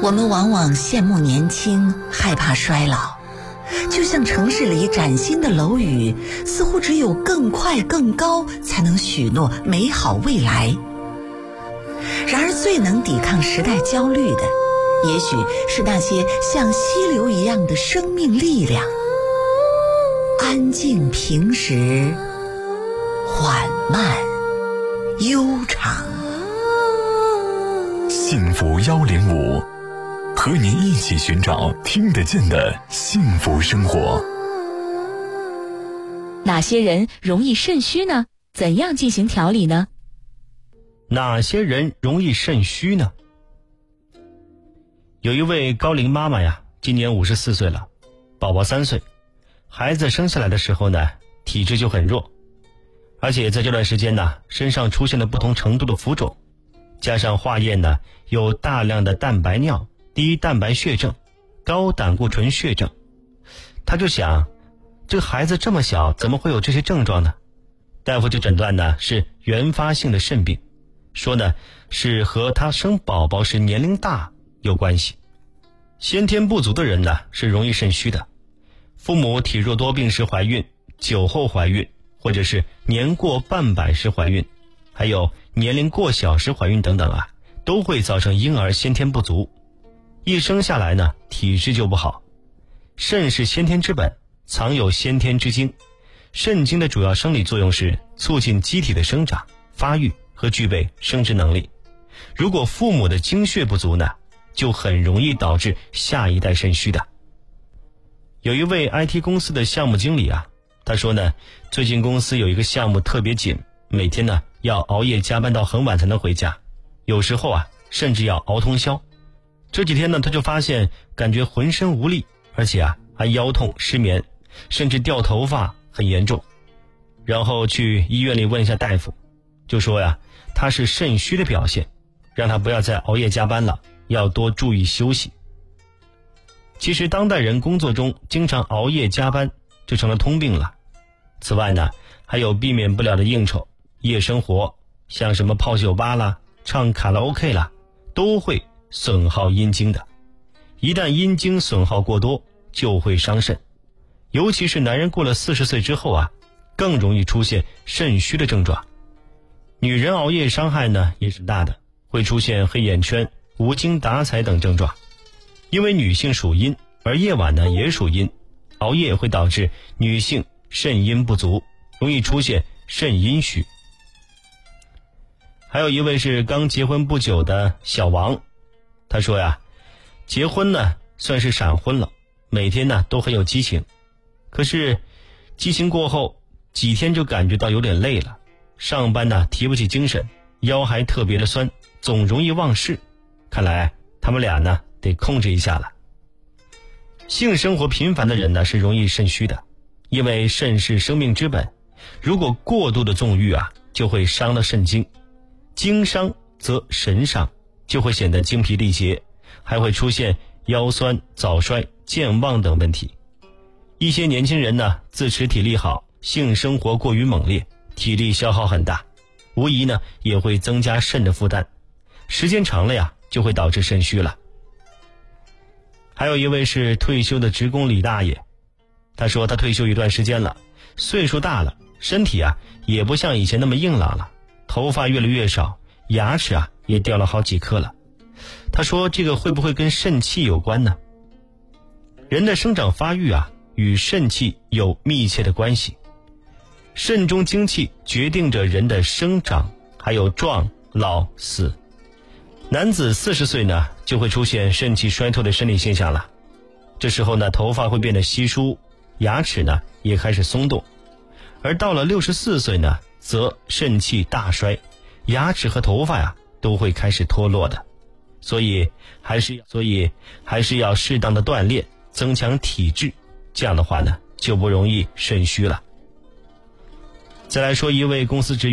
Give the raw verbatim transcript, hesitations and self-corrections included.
我们往往羡慕年轻，害怕衰老，就像城市里崭新的楼宇，似乎只有更快更高才能许诺美好未来。然而最能抵抗时代焦虑的，也许是那些像溪流一样的生命力量，安静平实，缓慢悠长。 幸福幺零五，和您一起寻找听得见的幸福生活。 哪些人容易肾虚呢？怎样进行调理呢？ 哪些人容易肾虚呢？有一位高龄妈妈呀，今年五十四岁了，宝宝三岁，孩子生下来的时候呢，体质就很弱，而且在这段时间呢，身上出现了不同程度的浮肿，加上化验呢有大量的蛋白尿、低蛋白血症、高胆固醇血症，她就想，这个孩子这么小，怎么会有这些症状呢？大夫就诊断呢是原发性的肾病，说呢是和他生宝宝时年龄大有关系。先天不足的人呢是容易肾虚的，父母体弱多病时怀孕、酒后怀孕，或者是年过半百时怀孕，还有年龄过小时怀孕等等啊，都会造成婴儿先天不足，一生下来呢体质就不好。肾是先天之本，藏有先天之精，肾经的主要生理作用是促进机体的生长、发育和具备生殖能力。如果父母的精血不足呢，就很容易导致下一代肾虚的。有一位 I T 公司的项目经理啊，他说呢，最近公司有一个项目特别紧，每天呢要熬夜加班到很晚才能回家，有时候啊甚至要熬通宵。这几天呢，他就发现感觉浑身无力，而且啊还腰痛、失眠，甚至掉头发，很严重。然后去医院里问一下大夫，就说呀，他是肾虚的表现，让他不要再熬夜加班了，要多注意休息。其实当代人工作中经常熬夜加班就成了通病了。此外呢，还有避免不了的应酬、夜生活，像什么泡酒吧啦、唱卡拉 OK 啦，都会损耗阴经的。一旦阴经损耗过多，就会伤肾。尤其是男人过了四十岁之后啊，更容易出现肾虚的症状。女人熬夜伤害呢也是大的，会出现黑眼圈、无精打采等症状。因为女性属阴，而夜晚呢也属阴，熬夜会导致女性肾阴不足，容易出现肾阴虚。还有一位是刚结婚不久的小王，他说呀，结婚呢算是闪婚了，每天呢都很有激情，可是激情过后几天就感觉到有点累了，上班呢提不起精神，腰还特别的酸，总容易忘事。看来他们俩呢得控制一下了。性生活频繁的人呢是容易肾虚的，因为肾是生命之本，如果过度的纵欲啊，就会伤了肾经，经伤则神伤，就会显得精疲力竭，还会出现腰酸、早衰、健忘等问题。一些年轻人呢自持体力好，性生活过于猛烈，体力消耗很大，无疑呢也会增加肾的负担，时间长了呀就会导致肾虚了。还有一位是退休的职工李大爷，他说他退休一段时间了，岁数大了，身体啊也不像以前那么硬朗了，头发越来越少，牙齿啊也掉了好几颗了。他说这个会不会跟肾气有关呢？人的生长发育啊与肾气有密切的关系，肾中精气决定着人的生长，还有壮、老、死。男子四十岁呢就会出现肾气衰退的生理现象了，这时候呢头发会变得稀疏，牙齿呢也开始松动。而到了六十四岁呢，则肾气大衰，牙齿和头发呀都会开始脱落的。所以还是所以还是要适当的锻炼，增强体质，这样的话呢就不容易肾虚了。再来说一位公司职员